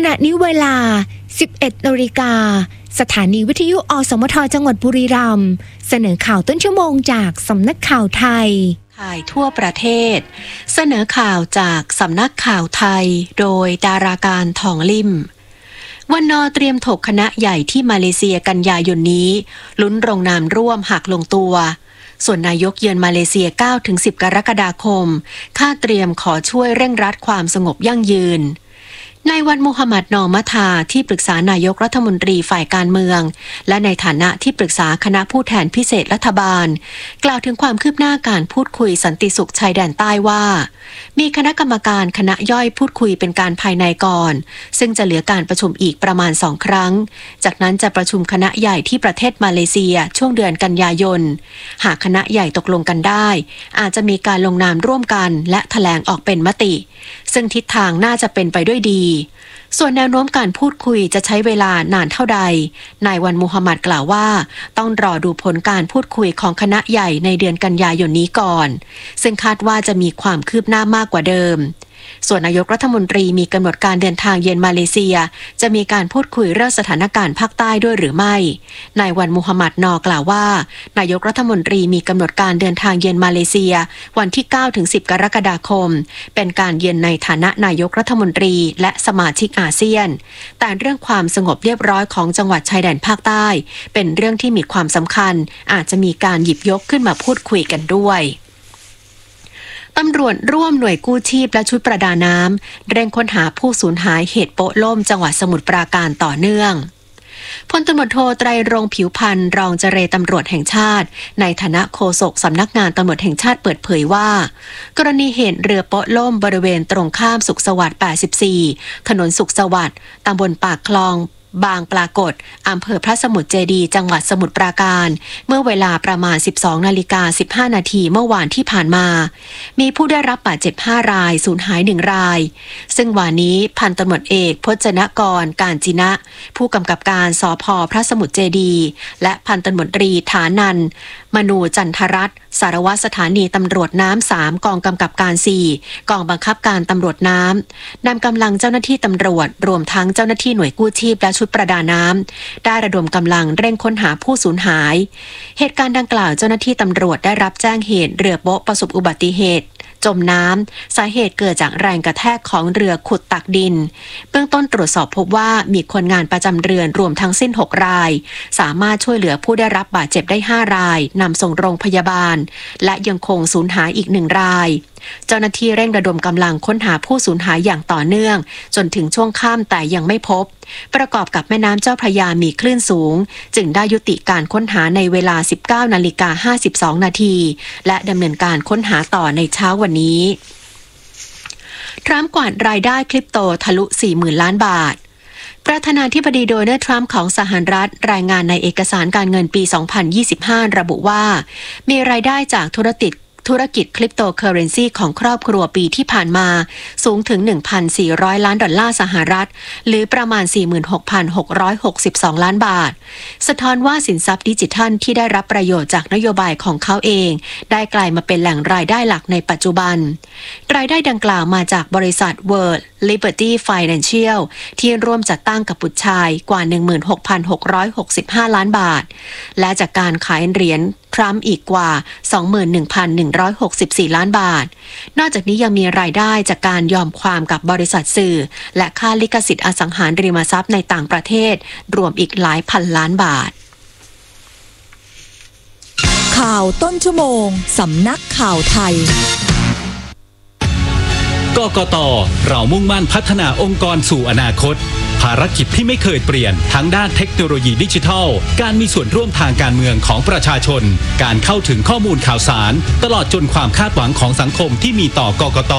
ณะนี้เวลา 11 นาฬิกาสถานีวิทยุอสมทจังหวัดบุรีรัมย์เสนอข่าวต้นชั่วโมงจากสำนักข่าวไทยข่ายทั่วประเทศเสนอข่าวจากสำนักข่าวไทยโดยดาราการทองลิ่มวันนอเตรียมถกคณะใหญ่ที่มาเลเซียกันยายนนี้ลุ้นลงนามร่วมหากลงตัวส่วนนายกเยือนมาเลเซีย 9-10 กรกฎาคมค่าเตรียมขอช่วยเร่งรัดความสงบยั่งยืนนายวันมูฮัมหมัดนอมัทาที่ปรึกษานายกรัฐมนตรีฝ่ายการเมืองและในฐานะที่ปรึกษาคณะผู้แทนพิเศษรัฐบาลกล่าวถึงความคืบหน้าการพูดคุยสันติสุขชายแดนใต้ว่ามีคณะกรรมการคณะย่อยพูดคุยเป็นการภายในก่อนซึ่งจะเหลือการประชุมอีกประมาณ2 ครั้งจากนั้นจะประชุมคณะใหญ่ที่ประเทศมาเลเซียช่วงเดือนกันยายนหากคณะใหญ่ตกลงกันได้อาจจะมีการลงนามร่วมกันและแถลงออกเป็นมติซึ่งทิศทางน่าจะเป็นไปด้วยดีส่วนแนวโน้มการพูดคุยจะใช้เวลานานเท่าใดนายวันมูฮัมหมัดกล่าวว่าต้องรอดูผลการพูดคุยของคณะใหญ่ในเดือนกันยายนนี้ก่อนซึ่งคาดว่าจะมีความคืบหน้ามากกว่าเดิมส่วนนายกรัฐมนตรีมีกำหนดการเดินทางเยือนมาเลเซียจะมีการพูดคุยเรื่องสถานการณ์ภาคใต้ด้วยหรือไม่นายวันมูฮัมหมัดนอกล่าวว่านายกรัฐมนตรีมีกำหนดการเดินทางเยือนมาเลเซียวันที่ 9-10 กรกฎาคมเป็นการเยือนในฐานะนายกรัฐมนตรีและสมาชิกอาเซียนแต่เรื่องความสงบเรียบร้อยของจังหวัดชายแดนภาคใต้เป็นเรื่องที่มีความสำคัญอาจจะมีการหยิบยกขึ้นมาพูดคุยกันด้วยตำรวจร่วมหน่วยกู้ชีพและชุดประดาน้ำเร่งค้นหาผู้สูญหายเหตุโป๊ะล่มจังหวัดสมุทรปราการต่อเนื่องพลตำรวจโทไตรรงค์ผิวพรรณรองเจรตำรวจแห่งชาติในฐานะโฆษกสำนักงานตำรวจแห่งชาติเปิดเผยว่ากรณีเหตุเรือโป๊ะล่มบริเวณตรงข้ามสุขสวัสดิ์ 84 ถนนสุขสวัสดิ์ตำบลปากคลองบางปรากฏอำเภอพระสมุทรเจดีย์จังหวัดสมุทรปราการเมื่อเวลาประมาณ 12:15 นาทีเมื่อวานที่ผ่านมามีผู้ได้รับบาดเจ็บ5 รายสูญหาย1 รายซึ่งวันนี้พันตำรวจเอกพจนกรการจินะผู้กำกับการสภ.พระสมุทรเจดีย์และพันตำรวจตรีฐานันท์มนูจันทรัตน์สารวัตรสถานีตำรวจน้ำ3กองกำกับการ4กองบังคับการตำรวจน้ำนำกำลังเจ้าหน้าที่ตำรวจรวมทั้งเจ้าหน้าที่หน่วยกู้ชีพและชุดประดาน้ำได้ระดมกำลังเร่งค้นหาผู้สูญหายเหตุการณ์ดังกล่าวเจ้าหน้าที่ตำรวจได้รับแจ้งเหตุเรือโป๊ะประสบอุบัติเหตุจมน้ำสาเหตุเกิดจากแรงกระแทกของเรือขุดตักดินเบื้องต้นตรวจสอบพบว่ามีคนงานประจำเรือนรวมทั้งสิ้น6 รายสามารถช่วยเหลือผู้ได้รับบาดเจ็บได้5 รายนำส่งโรงพยาบาลและยังคงสูญหายอีก1 รายเจ้าหน้าที่เร่งระดมกำลังค้นหาผู้สูญหายอย่างต่อเนื่องจนถึงช่วงค่ำแต่ยังไม่พบประกอบกับแม่น้ำเจ้าพระยามีคลื่นสูงจึงได้ยุติการค้นหาในเวลา 19:52 นาทีและดำเนินการค้นหาต่อในเช้าวันนี้ทรัมป์กวาดรายได้คริปโตทะลุ 40,000 ล้านบาทประธานาธิบดีโดนัลด์ทรัมป์ของสหรัฐรายงานในเอกสารการเงินปี 2025 ระบุว่ามีรายได้จากธุรกิจคริปโตเคอเรนซีของครอบครัวปีที่ผ่านมาสูงถึง 1,400 ล้านดอลลาร์สหรัฐหรือประมาณ 46,662 ล้านบาทสะท้อนว่าสินทรัพย์ดิจิทัลที่ได้รับประโยชน์จากนโยบายของเขาเองได้กลายมาเป็นแหล่งรายได้หลักในปัจจุบันรายได้ดังกล่าวมาจากบริษัท World Liberty Financial ที่ร่วมจัดตั้งกับบุตรชายกว่า 16,665 ล้านบาทและจากการขายเหรียญทรัมป์อีกกว่า 21,164 ล้านบาทนอกจากนี้ยังมีรายได้จากการยอมความกับบริษัทสื่อและค่าลิขสิทธิ์อสังหาริมทรัพย์ในต่างประเทศรวมอีกหลายพันล้านบาทข่าวต้นชั่วโมงสำนักข่าวไทยกกต.เรามุ่งมั่นพัฒนาองค์กรสู่อนาคตภารกิจที่ไม่เคยเปลี่ยนทั้งด้านเทคโนโลยีดิจิทัลการมีส่วนร่วมทางการเมืองของประชาชนการเข้าถึงข้อมูลข่าวสารตลอดจนความคาดหวังของสังคมที่มีต่อกกต.